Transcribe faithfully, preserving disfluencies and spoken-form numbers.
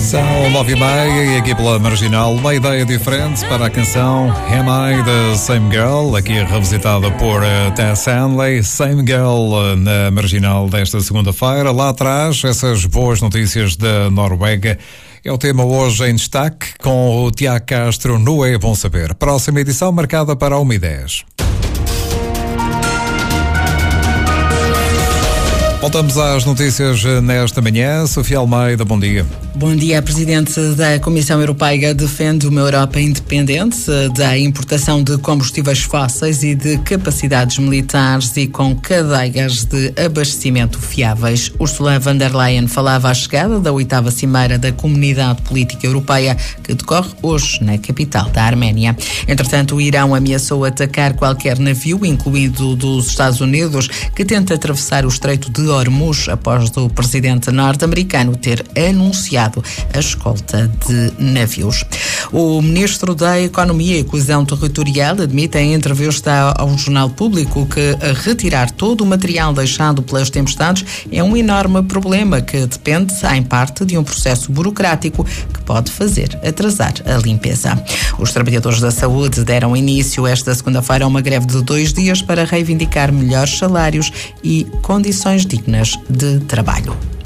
São nove e meia e aqui pela Marginal uma ideia diferente para a canção Am I the Same Girl, aqui revisitada por uh, Tess Hanley. Same Girl uh, na Marginal desta segunda-feira. Lá atrás, essas boas notícias da Noruega. É o tema hoje em destaque com o Tiago Castro no É Bom Saber. Próxima edição marcada para uma e dez. Voltamos às notícias nesta manhã. Sofia Almeida, bom dia. Bom dia. A Presidente da Comissão Europeia defende uma Europa independente da importação de combustíveis fósseis e de capacidades militares e com cadeias de abastecimento fiáveis. Ursula von der Leyen falava à chegada da oitava cimeira da Comunidade Política Europeia, que decorre hoje na capital da Arménia. Entretanto, o Irão ameaçou atacar qualquer navio, incluído dos Estados Unidos, que tenta atravessar o Estreito de Hormuz após o presidente norte-americano ter anunciado a escolta de navios. O ministro da Economia e Coesão Territorial admite em entrevista ao Jornal Público que retirar todo o material deixado pelas tempestades é um enorme problema que depende, em parte, de um processo burocrático que pode fazer atrasar a limpeza. Os trabalhadores da saúde deram início esta segunda-feira a uma greve de dois dias para reivindicar melhores salários e condições dignas de trabalho.